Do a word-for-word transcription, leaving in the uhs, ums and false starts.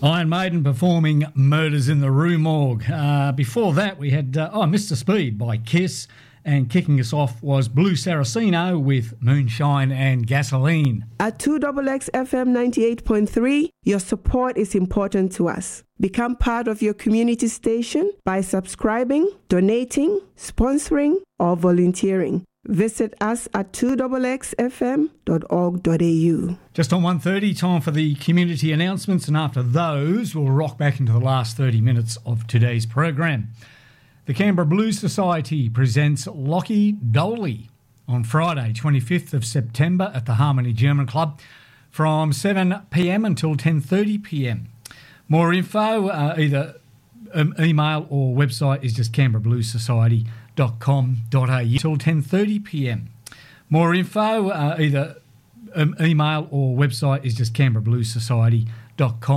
Iron Maiden performing Murders in the Rue Morgue. Uh, before that, we had uh, oh, Mister Speed by Kiss, and kicking us off was Blue Saraceno with Moonshine and Gasoline. At two X X F M ninety-eight point three, your support is important to us. Become part of your community station by subscribing, donating, sponsoring, or volunteering. Visit us at two X X F M dot org dot a u. Just on one thirty, time for the community announcements, and after those, we'll rock back into the last thirty minutes of today's program. The Canberra Blues Society presents Lockie Doley on Friday, twenty-fifth of September at the Harmony German Club from seven p m until ten thirty p m. More info, uh, either um, email or website is just canberra blues society dot com dot a u till ten thirty p m. More info, uh, either um, email or website is just canberra blues society dot com.